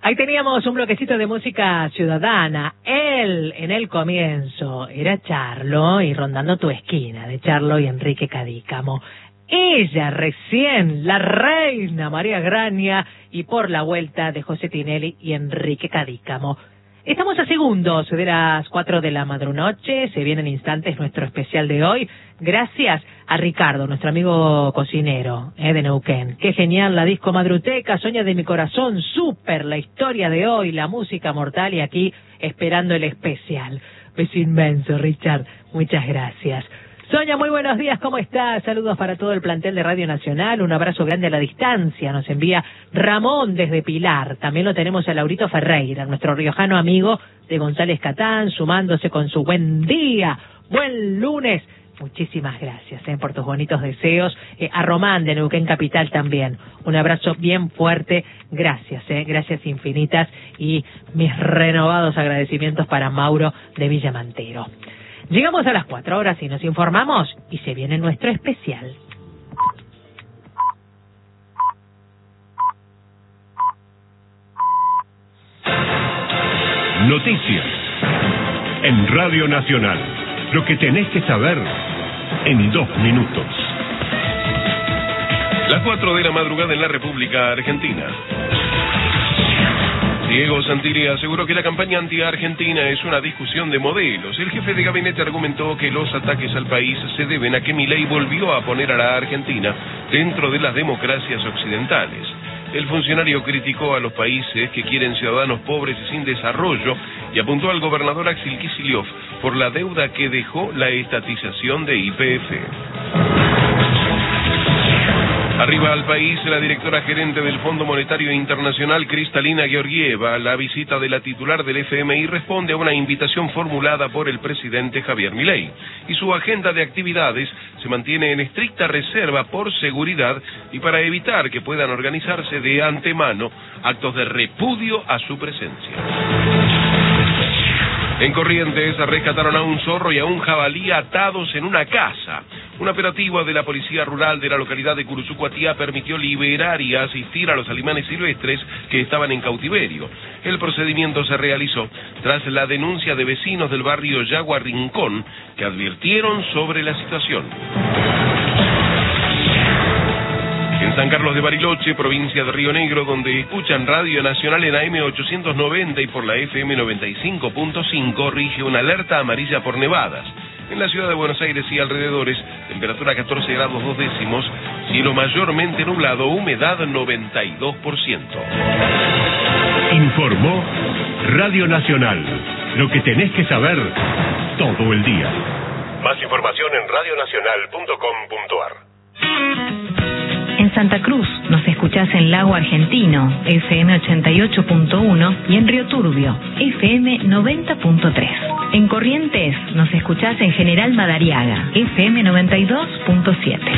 Ahí teníamos un bloquecito de música ciudadana. Él, en el comienzo, era Charlo y Rondando tu esquina, de Charlo y Enrique Cadícamo. Ella recién, la reina María Graña, y Por la vuelta de José Tinelli y Enrique Cadícamo. Estamos a segundos de las 4 de la madrunoche, se viene en instantes nuestro especial de hoy. Gracias a Ricardo, nuestro amigo cocinero de Neuquén. Qué genial la disco Madruteca, Soña de mi corazón, súper la historia de hoy, la música mortal y aquí esperando el especial. Beso inmenso, Richard, muchas gracias. Soña, muy buenos días, ¿cómo estás? Saludos para todo el plantel de Radio Nacional, un abrazo grande a la distancia, nos envía Ramón desde Pilar, también lo tenemos a Laurito Ferreira, nuestro riojano amigo de González Catán, sumándose con su buen día, buen lunes. Muchísimas gracias por tus bonitos deseos, a Román de Neuquén Capital también, un abrazo bien fuerte, gracias, gracias infinitas y mis renovados agradecimientos para Mauro de Villamantero. Llegamos a las 4 horas y nos informamos y se viene nuestro especial. Noticias en Radio Nacional. Lo que tenés que saber en 2 minutos. Las 4 de la madrugada en la República Argentina. Diego Santilli aseguró que la campaña anti-argentina es una discusión de modelos. El jefe de gabinete argumentó que los ataques al país se deben a que Milei volvió a poner a la Argentina dentro de las democracias occidentales. El funcionario criticó a los países que quieren ciudadanos pobres y sin desarrollo y apuntó al gobernador Axel Kicillof por la deuda que dejó la estatización de YPF. Arriba al país, la directora gerente del Fondo Monetario Internacional, Kristalina Georgieva, la visita de la titular del FMI responde a una invitación formulada por el presidente Javier Milei, y su agenda de actividades se mantiene en estricta reserva por seguridad y para evitar que puedan organizarse de antemano actos de repudio a su presencia. En Corrientes rescataron a un zorro y a un jabalí atados en una casa. Un operativo de la Policía Rural de la localidad de Curuzucuatía permitió liberar y asistir a los animales silvestres que estaban en cautiverio. El procedimiento se realizó tras la denuncia de vecinos del barrio Yagua Rincón que advirtieron sobre la situación. En San Carlos de Bariloche, provincia de Río Negro, donde escuchan Radio Nacional en AM 890 y por la FM 95.5, rige una alerta amarilla por nevadas. En la ciudad de Buenos Aires y alrededores, temperatura 14 grados 2 décimos, cielo mayormente nublado, humedad 92%. Informó Radio Nacional. Lo que tenés que saber todo el día. Más información en radionacional.com.ar. En Santa Cruz nos escuchás en Lago Argentino, FM 88.1 y en Río Turbio, FM 90.3. En Corrientes nos escuchás en General Madariaga, FM 92.7.